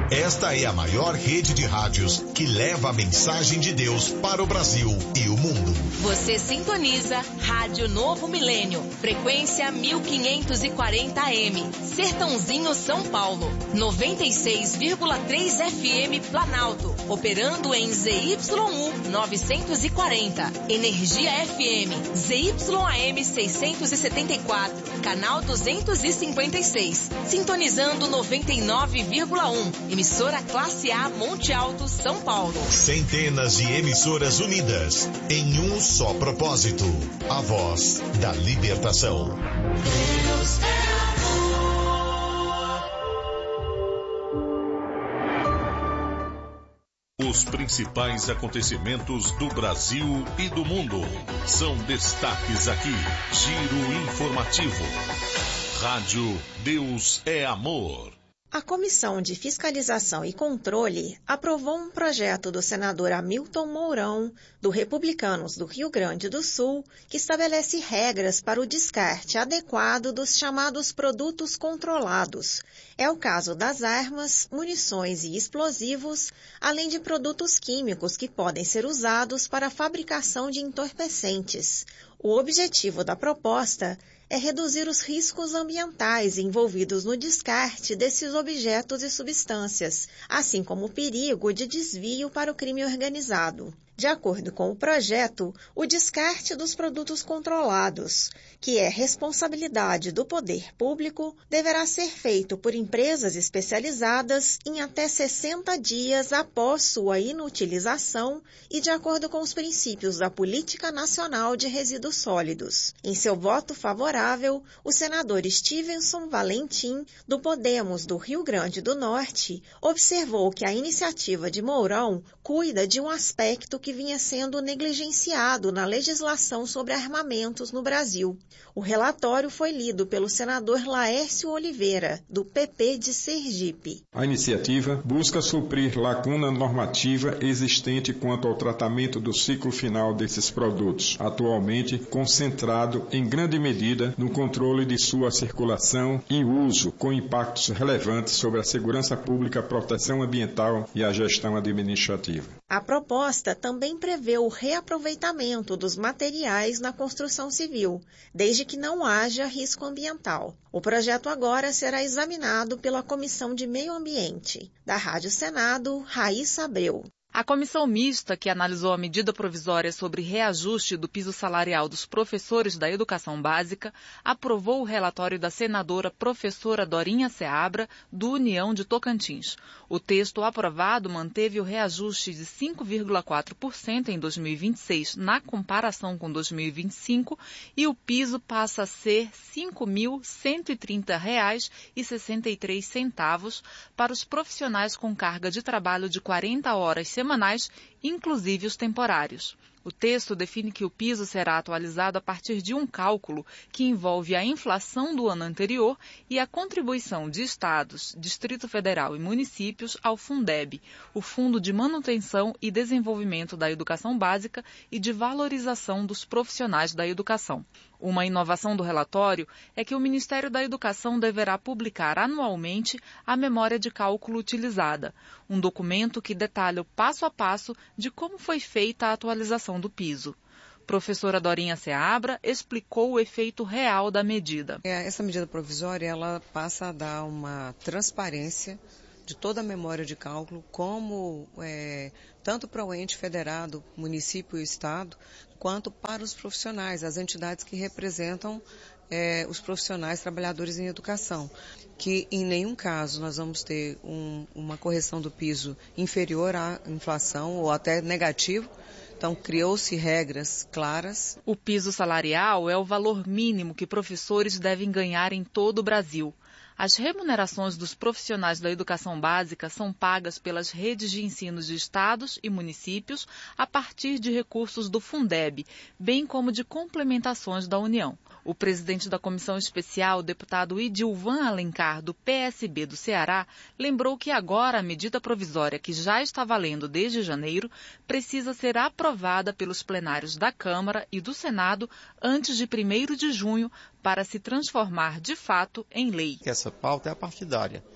Esta é a maior rede de rádios que leva a mensagem de Deus para o Brasil e o mundo. Você sintoniza Rádio Novo Milênio, frequência 1540 AM, Sertãozinho, São Paulo, 96,3 FM Planalto, operando em ZYU 940, Energia FM, ZYAM 674, canal 256, sintonizando 99,1, emissora Classe A Monte Alto, São Paulo. Centenas de emissoras unidas em um só propósito, a voz da libertação. Deus é amor. Os principais acontecimentos do Brasil e do mundo são destaques aqui. Giro informativo. Rádio Deus é Amor. A Comissão de Fiscalização e Controle aprovou um projeto do senador Hamilton Mourão, do Republicanos do Rio Grande do Sul, que estabelece regras para o descarte adequado dos chamados produtos controlados. É o caso das armas, munições e explosivos, além de produtos químicos que podem ser usados para a fabricação de entorpecentes. O objetivo da proposta é reduzir os riscos ambientais envolvidos no descarte desses objetos e substâncias, assim como o perigo de desvio para o crime organizado. De acordo com o projeto, o descarte dos produtos controlados, que é responsabilidade do poder público, deverá ser feito por empresas especializadas em até 60 dias após sua inutilização e de acordo com os princípios da Política Nacional de Resíduos Sólidos. Em seu voto favorável, o senador Stevenson Valentim, do Podemos do Rio Grande do Norte, observou que a iniciativa de Mourão cuida de um aspecto que vinha sendo negligenciado na legislação sobre armamentos no Brasil. O relatório foi lido pelo senador Laércio Oliveira, do PP de Sergipe. A iniciativa busca suprir lacuna normativa existente quanto ao tratamento do ciclo final desses produtos, atualmente concentrado em grande medida no controle de sua circulação e uso, com impactos relevantes sobre a segurança pública, a proteção ambiental e a gestão administrativa. A proposta também prevê o reaproveitamento dos materiais na construção civil, desde que não haja risco ambiental. O projeto agora será examinado pela Comissão de Meio Ambiente. Da Rádio Senado, Raíssa Abreu. A comissão mista que analisou a medida provisória sobre reajuste do piso salarial dos professores da educação básica aprovou o relatório da senadora professora Dorinha Seabra, do União de Tocantins. O texto aprovado manteve o reajuste de 5,4% em 2026 na comparação com 2025 e o piso passa a ser R$ 5.130,63 para os profissionais com carga de trabalho de 40 horas semanais, inclusive os temporários. O texto define que o piso será atualizado a partir de um cálculo que envolve a inflação do ano anterior e a contribuição de estados, Distrito Federal e municípios ao Fundeb, o Fundo de Manutenção e Desenvolvimento da Educação Básica e de Valorização dos Profissionais da Educação. Uma inovação do relatório é que o Ministério da Educação deverá publicar anualmente a memória de cálculo utilizada, um documento que detalha o passo a passo de como foi feita a atualização do piso. Professora Dorinha Seabra explicou o efeito real da medida. Essa medida provisória ela passa a dar uma transparência de toda a memória de cálculo, como tanto para o ente federado, município e estado, quanto para os profissionais, as entidades que representam os profissionais trabalhadores em educação, que em nenhum caso nós vamos ter uma correção do piso inferior à inflação ou até negativo. Então, criou-se regras claras. O piso salarial é o valor mínimo que professores devem ganhar em todo o Brasil. As remunerações dos profissionais da educação básica são pagas pelas redes de ensino de estados e municípios a partir de recursos do Fundeb, bem como de complementações da União. O presidente da comissão especial, o deputado Idilvan Alencar, do PSB do Ceará, lembrou que agora a medida provisória, que já está valendo desde janeiro, precisa ser aprovada pelos plenários da Câmara e do Senado antes de 1º de junho para se transformar de fato em lei. Essa pauta é partidária.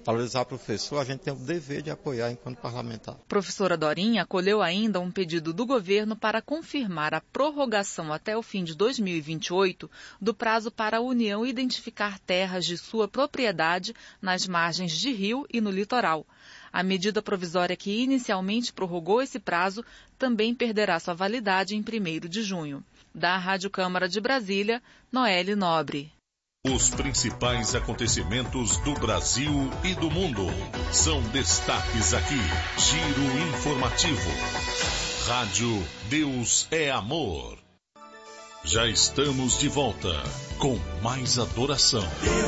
valorizar o professor, a gente tem o dever de apoiar enquanto parlamentar. Professora Dorinha acolheu ainda um pedido do governo para confirmar a prorrogação até o fim de 2028 do prazo para a União identificar terras de sua propriedade nas margens de rio e no litoral. A medida provisória que inicialmente prorrogou esse prazo também perderá sua validade em 1º de junho. Da Rádio Câmara de Brasília, Noelle Nobre. Os principais acontecimentos do Brasil e do mundo são destaques aqui. Giro informativo. Rádio Deus é Amor. Já estamos de volta com mais adoração.